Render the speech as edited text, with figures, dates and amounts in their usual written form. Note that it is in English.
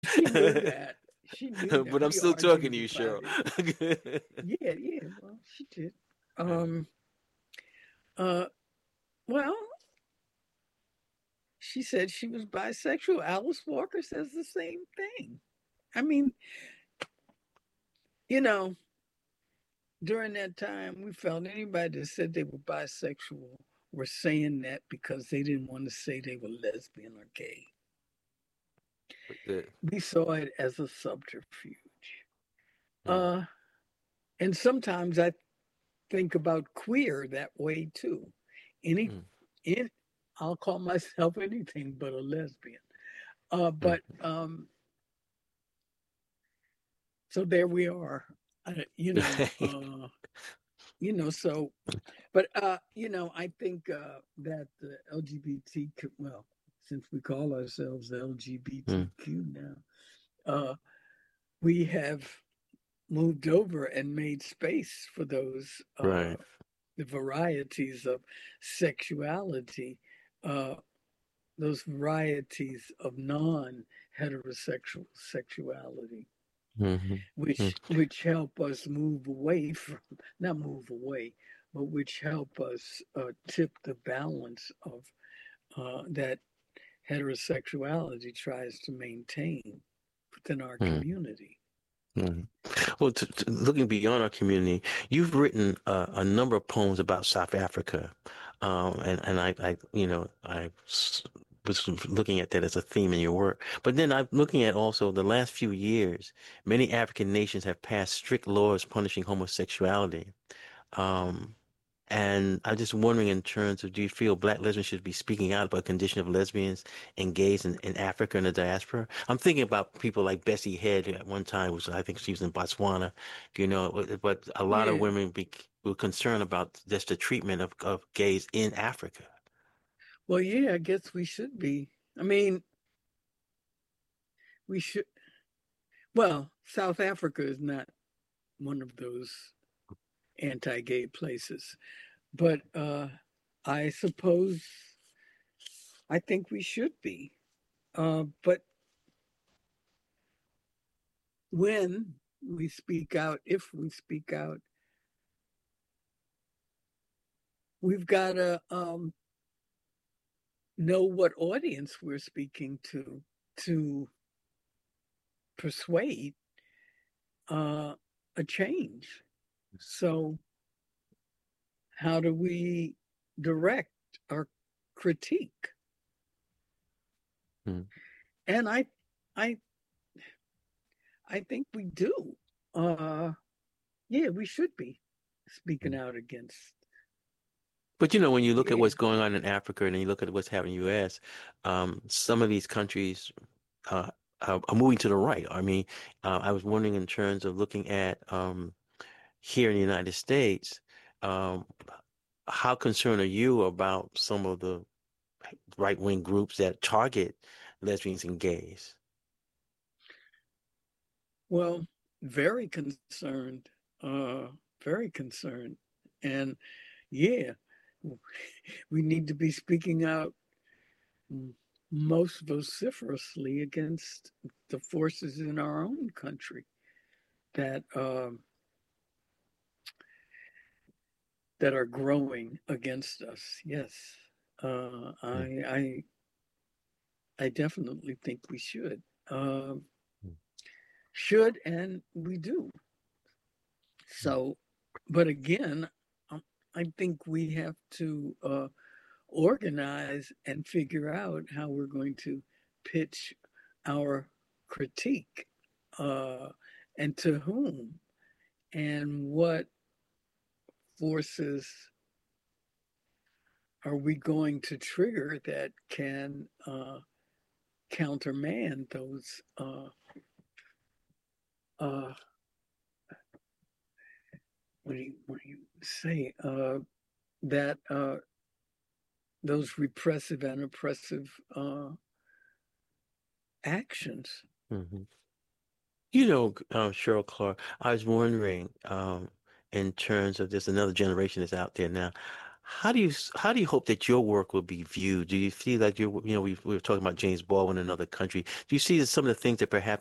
She knew that. She knew that But I'm we still talking argued to you, about Cheryl. it. Yeah, yeah. Well, she did. Right. Uh, well, she said she was bisexual. Alice Walker says the same thing. I mean, you know, during that time, we felt anybody that said they were bisexual were saying that because they didn't want to say they were lesbian or gay. Good. We saw it as a subterfuge. Mm, Uh, and sometimes I think about queer that way too. Any, mm, in, I'll call myself anything but a lesbian. mm. But so there we are. Uh, you know, uh, so but I think that the LGBTQ, well, since we call ourselves Mm, LGBTQ now, uh, we have moved over and made space for those right. the varieties of sexuality, uh, those varieties of non-heterosexual sexuality, Hmm. which help us move away from, not move away, but which help us tip the balance of that heterosexuality tries to maintain within our Mm, community. mm. Well, looking beyond our community, you've written a number of poems about South Africa, and was looking at that as a theme in your work. But then I'm looking at also the last few years, many African nations have passed strict laws punishing homosexuality. Um, And I'm just wondering in terms of, do you feel Black lesbians should be speaking out about the condition of lesbians and gays in Africa and the diaspora? I'm thinking about people like Bessie Head, who at one time was, I think she was in Botswana, but a lot of Yeah. women were concerned about just the treatment of gays in Africa. Well, yeah, I guess we should be. I mean, we should. Well, South Africa is not one of those anti-gay places, but I suppose I think we should be. But when we speak out, if we speak out, we've got to know what audience we're speaking to persuade uh, a change. So, how do we direct our critique? Mm. And I, I think we do. Uh, yeah, we should be speaking out against. But when you look at Yeah, what's going on in Africa and you look at what's happening in the U.S., some of these countries uh, are moving to the right. I mean, I was wondering in terms of looking at here in the United States, um, how concerned are you about some of the right-wing groups that target lesbians and gays? well, very concerned, uh, very concerned, and yeah, we need to be speaking out most vociferously against the forces in our own country that that are growing against us. Yes, uh, Mm, I, I I definitely think we should. mm, Should and we do. So, but again, I think we have to organize and figure out how we're going to pitch our critique and to whom and what forces are we going to trigger that can countermand those uh, what do you say that those repressive and oppressive actions. mhm. Cheryl Clark, I was wondering, in terms of there's another generation that's out there now. how do you hope that your work will be viewed? Do you feel like we were talking about James Baldwin in another country. Do you see that some of the things that perhaps